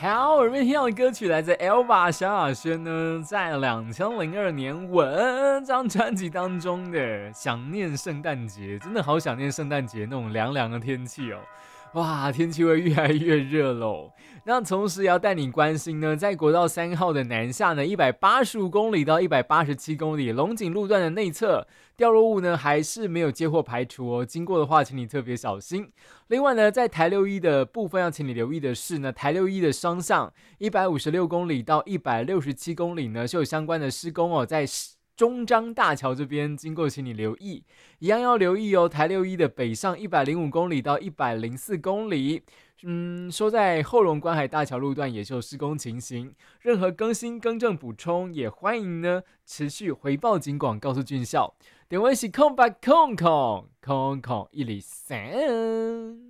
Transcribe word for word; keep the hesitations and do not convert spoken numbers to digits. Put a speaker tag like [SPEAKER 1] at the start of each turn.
[SPEAKER 1] 好，耳边听到的歌曲来自 Elva 萧亚轩呢，在两千零二年《吻》这张专辑当中的《想念圣诞节》，真的好想念圣诞节那种凉凉的天气哦。哇，天气会越来越热喽。那同时也要带你关心呢，在国道三号的南下呢，一百八十五公里到一百八十七公里龙井路段的内侧掉落物呢，还是没有接获排除哦。经过的话，请你特别小心。另外呢，在台六一的部分要请你留意的是呢，台六一的双向一百五十六公里到一百六十七公里呢，是有相关的施工哦，在中彰大桥这边经过，请你留意，一样要留意哦。台六一的北上一百零五公里到一百零四公里，嗯，说在后龙观海大桥路段也是有施工情形，任何更新、更正、补充，也欢迎呢持续回报警广，告诉军校。电话是空八空空空空一零三。